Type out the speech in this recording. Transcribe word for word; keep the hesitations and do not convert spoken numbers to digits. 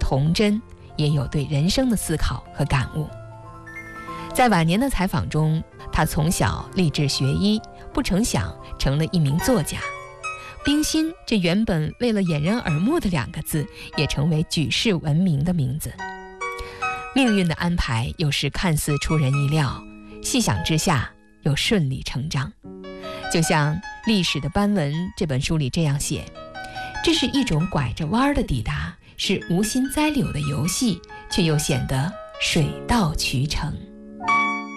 童真，也有对人生的思考和感悟。在晚年的采访中，他从小立志学医，不成想成了一名作家。冰心这原本为了掩人耳目的两个字，也成为举世闻名的名字。命运的安排有时看似出人意料，细想之下又顺理成章。就像《历史的斑纹》这本书里这样写，这是一种拐着弯的抵达，是无心栽柳的游戏，却又显得水到渠成。